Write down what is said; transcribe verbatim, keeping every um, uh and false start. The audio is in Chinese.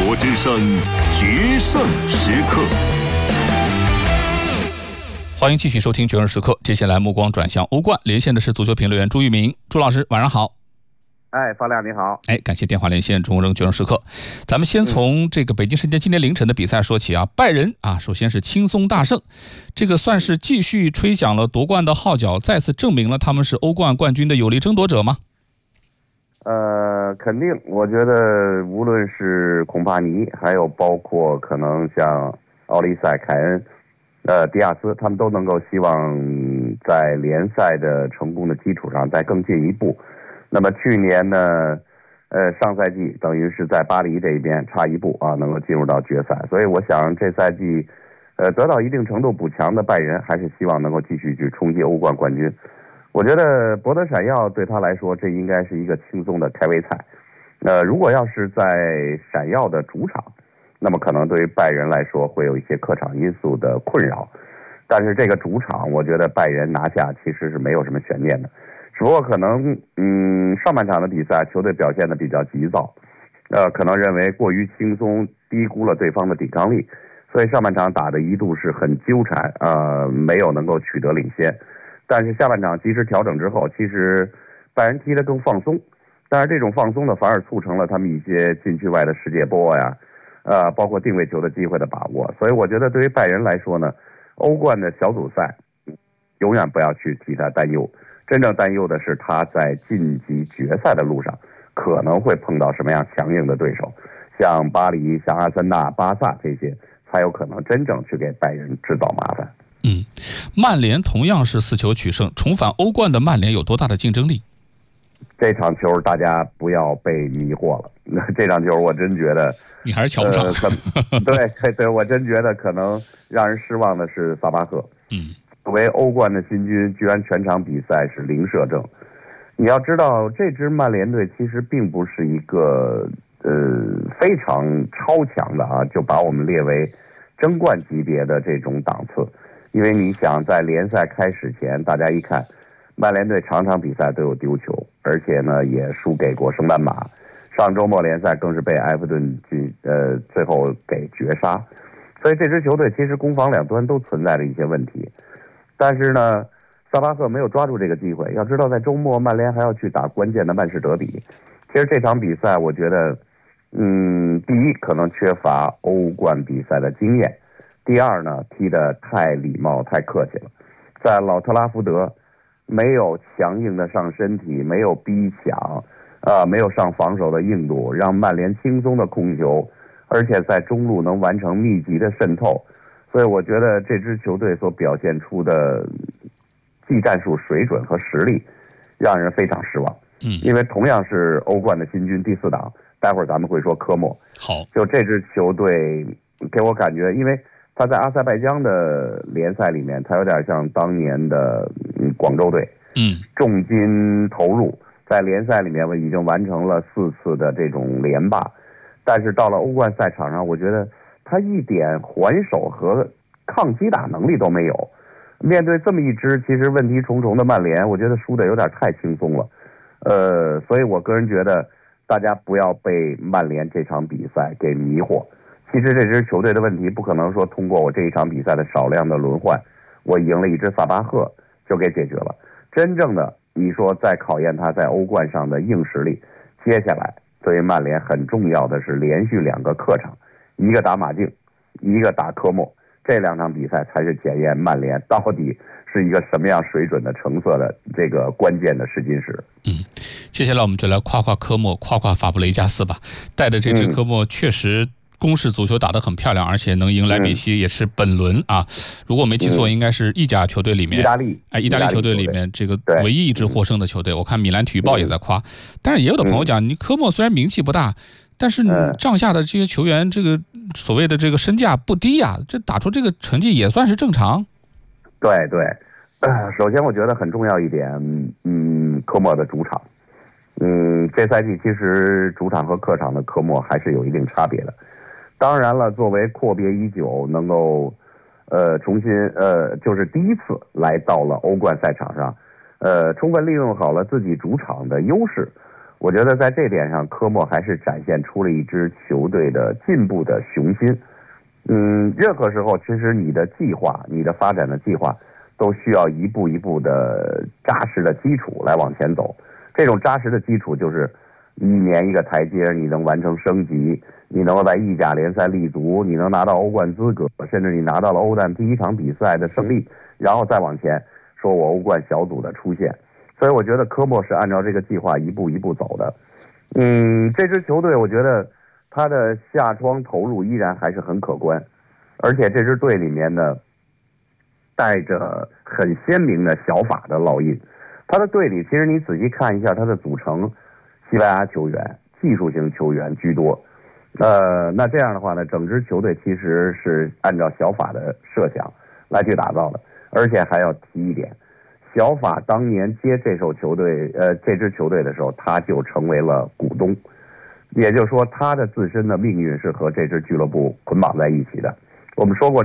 国之声决胜时刻。 欢迎继续收听《决胜时刻》，接下来目光转向欧冠，连线的是足球评论员朱玉明。朱老师，晚上好。 哎，方亮你好。 哎，感谢电话连线中扔决胜时刻。咱们先从这个北京时间今天凌晨的比赛说起啊，拜仁啊，首先是轻松大胜，这个算是继续吹响了夺冠的号角，再次证明了他们是欧冠冠军的有力争夺者吗？ 呃，肯定，我觉得无论是孔帕尼，还有包括可能像奥利塞、凯恩、呃迪亚斯，他们都能够希望在联赛的成功的基础上再更进一步。那么去年呢，呃上赛季等于是在巴黎这一边差一步啊，能够进入到决赛，所以我想这赛季，呃得到一定程度补强的拜仁，还是希望能够继续去冲击欧冠冠军。我觉得博德闪耀对他来说，这应该是一个轻松的开胃菜。呃，如果要是在闪耀的主场，那么可能对于拜仁来说会有一些客场因素的困扰。但是这个主场，我觉得拜仁拿下其实是没有什么悬念的。只不过可能，嗯，上半场的比赛球队表现的比较急躁，呃，可能认为过于轻松，低估了对方的抵抗力，所以上半场打的一度是很纠缠，呃，没有能够取得领先。但是下半场及时调整之后，其实拜仁踢得更放松，但是这种放松呢，反而促成了他们一些禁区外的世界波呀，呃，包括定位球的机会的把握。所以我觉得对于拜仁来说呢，欧冠的小组赛永远不要去替他担忧，真正担忧的是他在晋级决赛的路上可能会碰到什么样强硬的对手，像巴黎、像阿森纳、巴萨这些，才有可能真正去给拜仁制造麻烦。 嗯，曼联同样是四球取胜，重返欧冠的曼联有多大的竞争力？ 这场球大家不要被迷惑了，这场球我真觉得你还是瞧不上。 呃、对对对，我真觉得可能让人失望的是萨巴赫。 嗯， 作为欧冠的新军，居然全场比赛是零射正。你要知道，这支曼联队其实并不是一个呃非常超强的啊，就把我们列为争冠级别的这种档次。因为你想，在联赛开始前，大家一看，曼联队场场比赛都有丢球，而且呢也输给过升班马。上周末联赛更是被埃弗顿进呃最后给绝杀，所以这支球队其实攻防两端都存在着一些问题。但是呢，萨巴赫没有抓住这个机会。要知道，在周末曼联还要去打关键的曼市德比。其实这场比赛，我觉得，嗯，第一可能缺乏欧冠比赛的经验。第二呢，踢得太礼貌太客气了，在老特拉福德没有强硬的上身体，没有逼抢，呃，没有上防守的硬度，让曼联轻松的控球，而且在中路能完成密集的渗透。所以我觉得这支球队所表现出的技战术水准和实力，让人非常失望。 嗯， 因为同样是欧冠的新军第四档，待会儿咱们会说科莫。 好， 就这支球队给我感觉，因为他在阿塞拜疆的联赛里面，他有点像当年的嗯广州队， 嗯， 重金投入，在联赛里面我已经完成了四次的这种连霸，但是到了欧冠赛场上，我觉得他一点还手和抗击打能力都没有。面对这么一支其实问题重重的曼联，我觉得输的有点太轻松了。呃，所以我个人觉得大家不要被曼联这场比赛给迷惑。其实这支球队的问题不可能说通过我这一场比赛的少量的轮换，我赢了一支萨巴赫就给解决了。真正的你说在考验他在欧冠上的硬实力，接下来对于曼联很重要的是连续两个客场，一个打马竞，一个打科莫，这两场比赛才是检验曼联到底是一个什么样水准的成色的这个关键的试金石。 嗯，接下来我们就来夸夸科莫，夸夸法布雷加斯吧。带的这支科莫确实攻势足球打得很漂亮，而且能赢莱比锡也是本轮啊，如果没记错，应该是意甲球队里面， 意大利， 哎，意大利球队里面这个唯一一支获胜的球队。我看米兰体育报也在夸，但是也有的朋友讲，你科莫虽然名气不大，但是你帐下的这些球员，这个所谓的这个身价不低呀，这打出这个成绩也算是正常。 对对，呃，首先我觉得很重要一点，嗯，科莫的主场，嗯，这赛季其实主场和客场的科莫还是有一定差别的。当然了，作为阔别已久，能够呃重新呃就是第一次来到了欧冠赛场上，呃充分利用好了自己主场的优势， 我觉得在这点上，科莫还是展现出了一支球队的进步的雄心。嗯，任何时候，其实你的计划、你的发展的计划，都需要一步一步的扎实的基础来往前走。这种扎实的基础就是一年一个台阶，你能完成升级，你能够在意甲联赛立足，你能拿到欧冠资格，甚至你拿到了欧战第一场比赛的胜利，然后再往前说我欧冠小组的出现。所以我觉得科莫是按照这个计划一步一步走的。嗯，这支球队我觉得他的夏窗投入依然还是很可观，而且这支队里面呢带着很鲜明的小法的烙印。他的队里其实你仔细看一下他的组成，西班牙球员、技术型球员居多。呃，那这样的话呢，整支球队其实是按照小法的设想来去打造的。而且还要提一点，小法当年接这手球队，呃，这支球队的时候，他就成为了股东，也就是说，他的自身的命运是和这支俱乐部捆绑在一起的。我们说过。